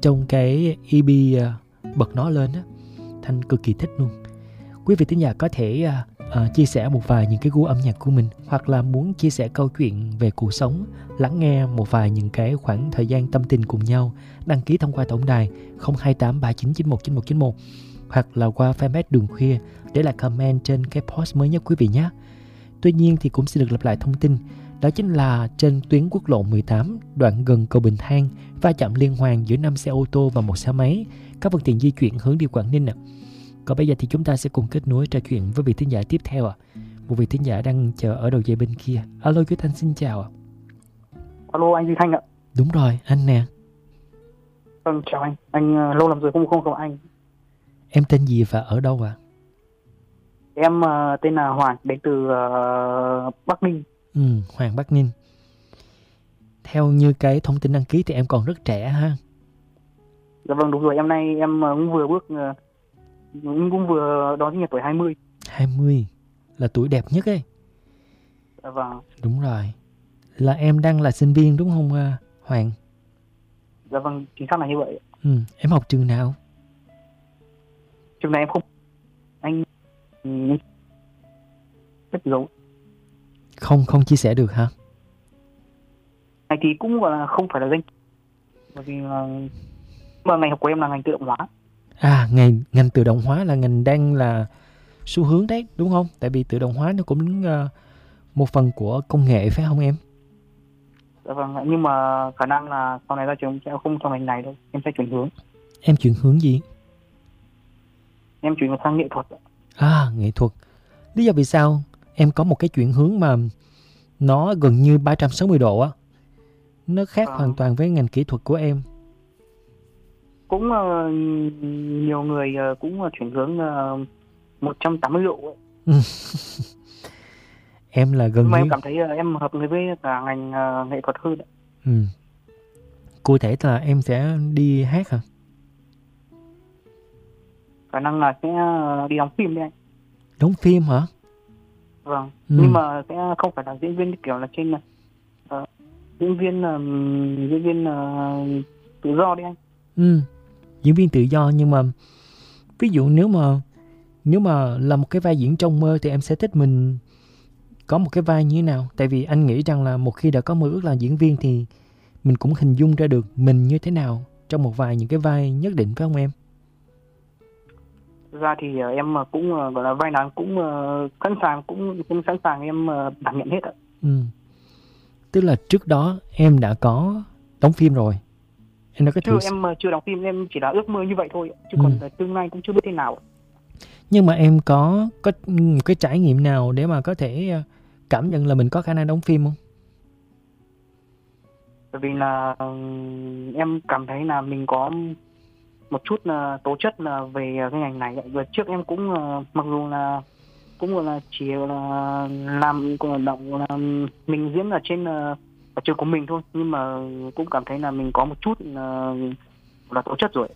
trong cái EP bật nó lên á, Thanh cực kỳ thích luôn. Quý vị thính giả có thể chia sẻ một vài những cái gu âm nhạc của mình, hoặc là muốn chia sẻ câu chuyện về cuộc sống, lắng nghe một vài những cái khoảng thời gian tâm tình cùng nhau, đăng ký thông qua tổng đài 02839919191 hoặc là qua fanpage Đường Khuya để lại comment trên cái post mới nhất quý vị nhé. Tuy nhiên thì cũng xin được lặp lại thông tin, đó chính là trên tuyến quốc lộ 18 đoạn gần cầu Bình Thang va chạm liên hoàn giữa 5 xe ô tô và một xe máy, các phương tiện di chuyển hướng đi Quảng Ninh ạ. Còn bây giờ thì chúng ta sẽ cùng kết nối trò chuyện với vị thính giả tiếp theo ạ. Một vị thính giả đang chờ ở đầu dây bên kia. Alo, chú Thanh xin chào ạ. Alo, anh Duy Thanh ạ. Đúng rồi, anh nè. Vâng, chào anh. Anh lâu lắm rồi không gặp anh. Em tên gì và ở đâu ạ? Em tên là Hoàng, đến từ Bắc Ninh. Hoàng, Bắc Ninh. Theo như cái thông tin đăng ký thì em còn rất trẻ ha. Dạ vâng, đúng rồi. Em nay em cũng vừa bước, cũng vừa đón sinh nhật tuổi 20. 20 là tuổi đẹp nhất ấy. Dạ vâng. Đúng rồi. Là em đang là sinh viên đúng không Hoàng? Dạ vâng, chính xác là như vậy. Em học trường nào? Trường này em không... Anh... Rất giấu. Không chia sẻ được hả? Này thì cũng gọi là không phải là danh. Bởi vì mà ngành học của em là ngành tự động hóa. À, ngành tự động hóa là ngành đang là xu hướng đấy, đúng không? Tại vì tự động hóa nó cũng một phần của công nghệ phải không em? Dạ vâng, nhưng mà khả năng là sau này ra trường sẽ không trong ngành này đâu. Em sẽ chuyển hướng. Em chuyển hướng gì? Em chuyển sang nghệ thuật. À, nghệ thuật. Lý do vì sao em có một cái chuyển hướng mà nó gần như 360 độ á, nó khác hoàn toàn với ngành kỹ thuật của em? Cũng nhiều người cũng chuyển hướng 180 độ ấy. Em là gần như... em cảm thấy em hợp với cả ngành nghệ thuật hơn. Cụ thể là em sẽ đi hát hả? Khả năng là sẽ đi đóng phim đấy anh. Đóng phim hả? Vâng. Nhưng mà sẽ không phải là diễn viên kiểu là trên diễn viên tự do đấy anh. Diễn viên tự do, nhưng mà ví dụ nếu mà là một cái vai diễn trong mơ thì em sẽ thích mình có một cái vai như thế nào? Tại vì anh nghĩ rằng là một khi đã có mơ ước là diễn viên thì mình cũng hình dung ra được mình như thế nào trong một vài những cái vai nhất định, phải không em? Ra thì em cũng gọi là vai nào cũng sẵn sàng em đảm nhận hết ạ. Tức là trước đó em đã có đóng phim rồi. Em đã có thử... Em chưa đóng phim, em chỉ là ước mơ như vậy thôi, chứ còn tương lai cũng chưa biết thế nào. Nhưng mà em có một cái trải nghiệm nào để mà có thể cảm nhận là mình có khả năng đóng phim không? Bởi vì là em cảm thấy là mình có một chút tố chất là về cái ngành này. Vừa trước em cũng mặc dù là cũng là chỉ là làm hoạt động là mình diễn ở trên ở trường của mình thôi, nhưng mà cũng cảm thấy là mình có một chút là tố chất rồi.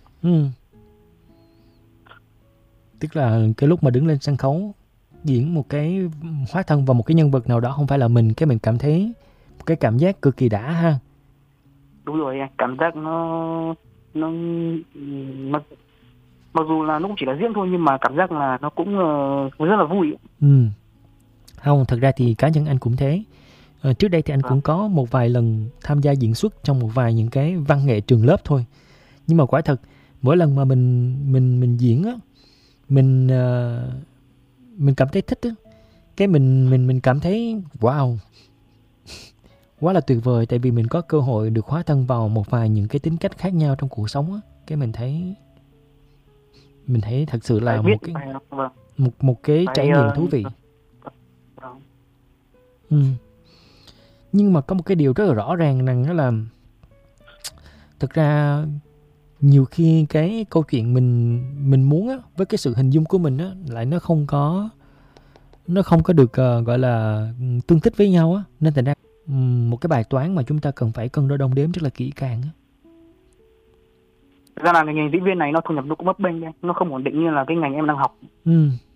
Tức là cái lúc mà đứng lên sân khấu diễn một cái hóa thân vào một cái nhân vật nào đó không phải là mình, cái mình cảm thấy một cái cảm giác cực kỳ đã ha. Đúng rồi, cảm giác nó mặc dù là nó cũng chỉ là diễn thôi, nhưng mà cảm giác là nó cũng rất là vui. Không, thật ra thì cá nhân anh cũng thế. Trước đây thì anh cũng có một vài lần tham gia diễn xuất trong một vài những cái văn nghệ trường lớp thôi. Nhưng mà quả thật mỗi lần mà mình diễn á, mình cảm thấy thích á, cái mình cảm thấy wow, quá là tuyệt vời, tại vì mình có cơ hội được hóa thân vào một vài những cái tính cách khác nhau trong cuộc sống á, cái mình thấy thật sự là một cái trải nghiệm thú vị. Nhưng mà có một cái điều rất là rõ ràng rằng đó là thực ra nhiều khi cái câu chuyện mình muốn á, với cái sự hình dung của mình á, lại nó không có được gọi là tương thích với nhau á, nên thành ra một cái bài toán mà chúng ta cần phải cân đo đong đếm rất là kỹ càng á. Thực ra là ngành diễn viên này nó thu nhập nó cũng bấp bênh, nó không ổn định như là cái ngành em đang học.